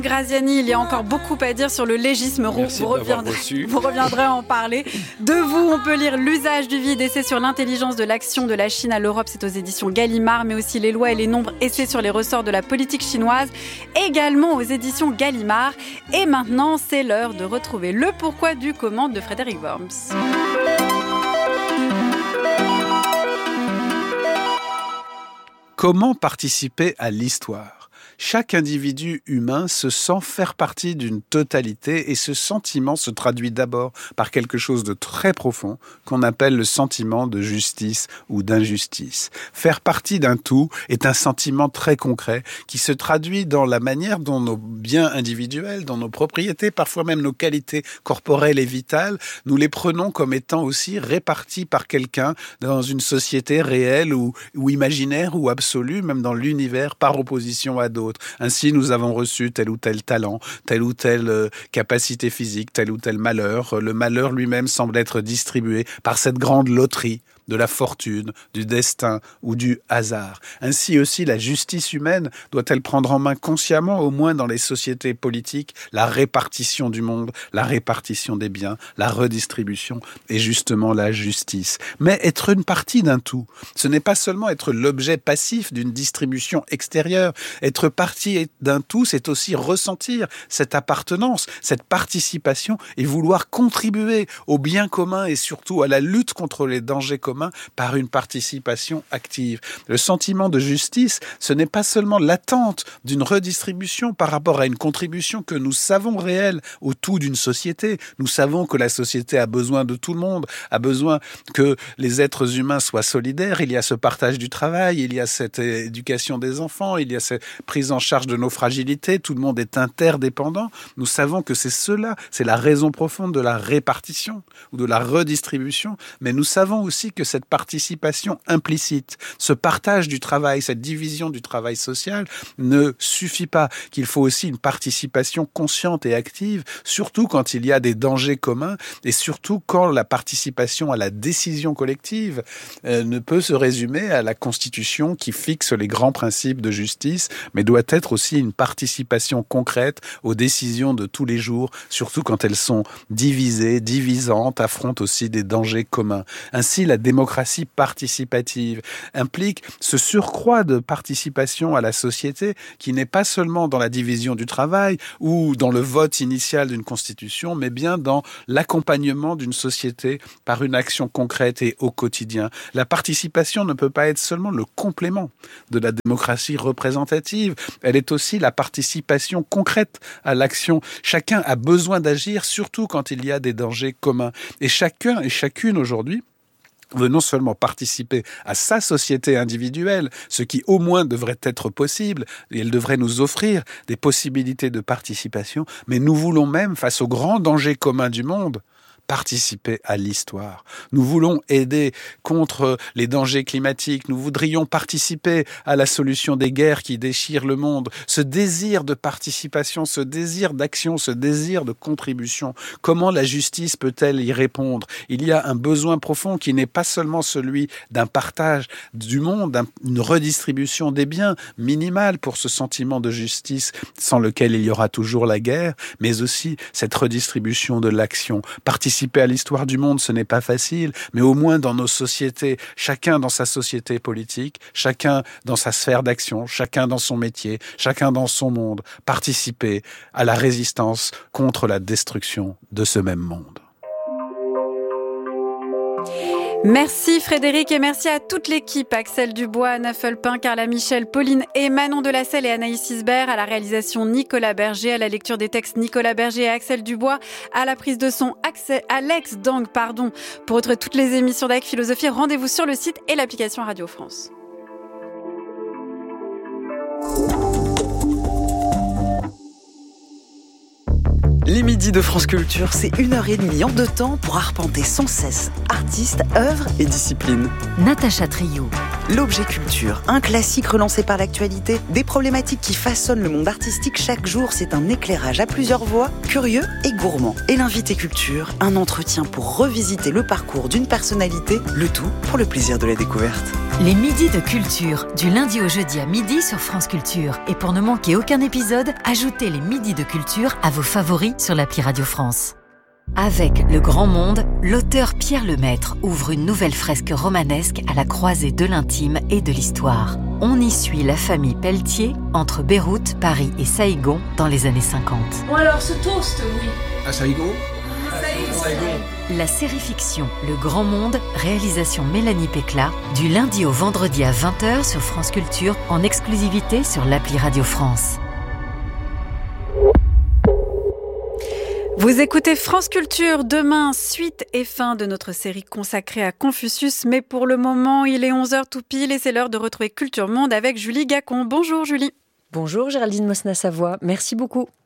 Graziani, il y a encore beaucoup à dire sur le légisme roux. Vous reviendrez en parler. De vous, on peut lire L'usage du vide, essai sur l'intelligence de l'action de la Chine à l'Europe, c'est aux éditions Gallimard, mais aussi Les lois et les nombres, essai sur les ressorts de la politique chinoise, également aux éditions Gallimard. Et maintenant, c'est l'heure de retrouver le pourquoi du comment de Frédéric Worms. Comment participer à l'histoire ? Chaque individu humain se sent faire partie d'une totalité et ce sentiment se traduit d'abord par quelque chose de très profond qu'on appelle le sentiment de justice ou d'injustice. Faire partie d'un tout est un sentiment très concret qui se traduit dans la manière dont nos biens individuels, dont nos propriétés, parfois même nos qualités corporelles et vitales, nous les prenons comme étant aussi répartis par quelqu'un dans une société réelle ou imaginaire ou absolue, même dans l'univers par opposition à d'autres. Ainsi, nous avons reçu tel ou tel talent, telle ou telle capacité physique, tel ou tel malheur. Le malheur lui-même semble être distribué par cette grande loterie de la fortune, du destin ou du hasard. Ainsi aussi, la justice humaine doit-elle prendre en main consciemment, au moins dans les sociétés politiques, la répartition du monde, la répartition des biens, la redistribution et justement la justice. Mais être une partie d'un tout, ce n'est pas seulement être l'objet passif d'une distribution extérieure. Être partie d'un tout, c'est aussi ressentir cette appartenance, cette participation et vouloir contribuer au bien commun et surtout à la lutte contre les dangers communs par une participation active. Le sentiment de justice, ce n'est pas seulement l'attente d'une redistribution par rapport à une contribution que nous savons réelle au tout d'une société. Nous savons que la société a besoin de tout le monde, a besoin que les êtres humains soient solidaires. Il y a ce partage du travail, il y a cette éducation des enfants, il y a cette prise en charge de nos fragilités. Tout le monde est interdépendant. Nous savons que c'est cela, c'est la raison profonde de la répartition ou de la redistribution. Mais nous savons aussi que cette participation implicite, ce partage du travail, cette division du travail social ne suffit pas, qu'il faut aussi une participation consciente et active, surtout quand il y a des dangers communs et surtout quand la participation à la décision collective ne peut se résumer à la Constitution qui fixe les grands principes de justice, mais doit être aussi une participation concrète aux décisions de tous les jours, surtout quand elles sont divisées, divisantes, affrontent aussi des dangers communs. Ainsi, la démocratie participative implique ce surcroît de participation à la société qui n'est pas seulement dans la division du travail ou dans le vote initial d'une constitution, mais bien dans l'accompagnement d'une société par une action concrète et au quotidien. La participation ne peut pas être seulement le complément de la démocratie représentative, elle est aussi la participation concrète à l'action. Chacun a besoin d'agir, surtout quand il y a des dangers communs. Et chacun et chacune aujourd'hui veut non seulement participer à sa société individuelle, ce qui au moins devrait être possible, et elle devrait nous offrir des possibilités de participation, mais nous voulons même, face aux grands dangers communs du monde, participer à l'histoire. Nous voulons aider contre les dangers climatiques. Nous voudrions participer à la solution des guerres qui déchirent le monde. Ce désir de participation, ce désir d'action, ce désir de contribution, comment la justice peut-elle y répondre ? Il y a un besoin profond qui n'est pas seulement celui d'un partage du monde, d'une redistribution des biens minimale pour ce sentiment de justice sans lequel il y aura toujours la guerre, mais aussi cette redistribution de l'action. Participer à l'histoire du monde, ce n'est pas facile, mais au moins dans nos sociétés, chacun dans sa société politique, chacun dans sa sphère d'action, chacun dans son métier, chacun dans son monde, participer à la résistance contre la destruction de ce même monde. Merci Frédéric et merci à toute l'équipe, Axel Dubois, Anna Fulpin, Carla Michel, Pauline et Manon Delacelle et Anaïs Isbert, à la réalisation Nicolas Berger, à la lecture des textes Nicolas Berger et Axel Dubois, à la prise de son Alex Dang, Pour retrouver toutes les émissions d'AEC Philosophie, rendez-vous sur le site et l'application Radio France. Les midis de France Culture, c'est 1h30 en 2 temps pour arpenter sans cesse artistes, œuvres et disciplines. Natacha Trio. L'objet culture, un classique relancé par l'actualité, des problématiques qui façonnent le monde artistique chaque jour, c'est un éclairage à plusieurs voix, curieux et gourmand. Et l'invité culture, un entretien pour revisiter le parcours d'une personnalité, le tout pour le plaisir de la découverte. Les midis de culture, du lundi au jeudi à midi sur France Culture. Et pour ne manquer aucun épisode, ajoutez les midis de culture à vos favoris sur l'appli Radio France. Avec Le Grand Monde, l'auteur Pierre Lemaître ouvre une nouvelle fresque romanesque à la croisée de l'intime et de l'histoire. On y suit la famille Pelletier entre Beyrouth, Paris et Saïgon dans les années 50. Bon alors ce toast, oui. À Saïgon ? La série fiction Le Grand Monde, réalisation Mélanie Pécla, du lundi au vendredi à 20h sur France Culture, en exclusivité sur l'appli Radio France. Vous écoutez France Culture, demain, suite et fin de notre série consacrée à Confucius. Mais pour le moment, il est 11h tout pile et c'est l'heure de retrouver Culture Monde avec Julie Gacon. Bonjour Julie. Bonjour Géraldine Mosna-Savoie, merci beaucoup.